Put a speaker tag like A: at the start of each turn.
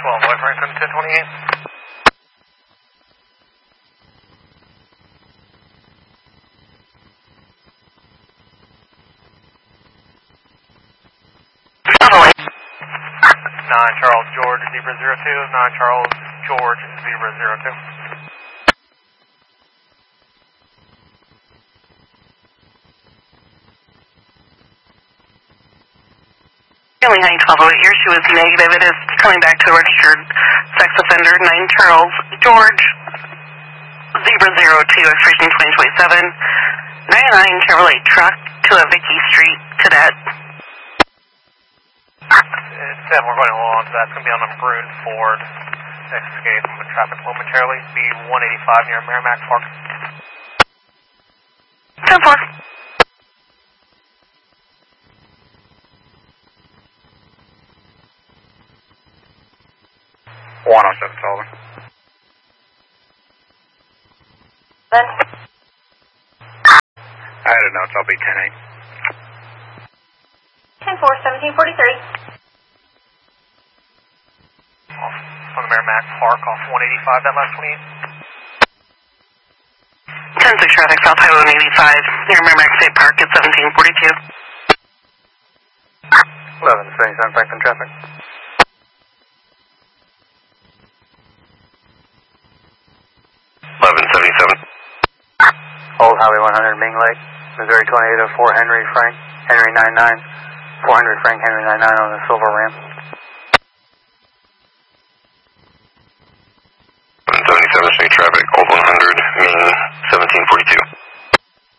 A: Boy Franklin 1028. Charles George 002, 9 Charles George 002.
B: Family 91208 here. She was negative. It is coming back to a registered sex offender. 9 Charles George 002, expiration 2027. 99 Chevrolet truck to a Vicky Street Cadet.
A: We're going along, so that's going to be on a Bruin Ford Escape with traffic momentarily. Be 185 near Merrimack Park.
B: 10-4.
A: Sullivan.
B: Then?
A: I had a note, so I'll be 10-8.
B: 10-4, 1743.
A: From the Merrimack Park off 185, that last 28.
B: 10-6 traffic, South Highway 185, near Merrimack State Park at 1742.
A: 1177 Franklin traffic. Old Highway 100, Ming Lake, Missouri 2804, Henry Frank, Henry 99, 400 Frank, Henry 99 on the Silver Ram.